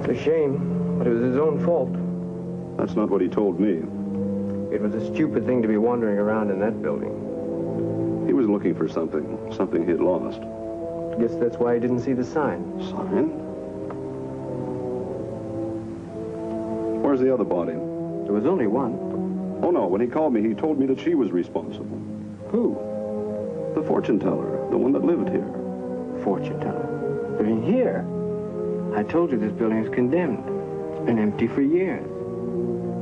It's a shame, but it was his own fault. That's not what he told me. It was a stupid thing to be wandering around in that building. He was looking for something he'd lost. Guess that's why he didn't see the sign. Sign? Where's the other body? There was only one. Oh, no. When he called me, he told me that she was responsible. Who? The fortune teller, the one that lived here. Fortune teller. Living here? I told you this building is condemned. It's been empty for years.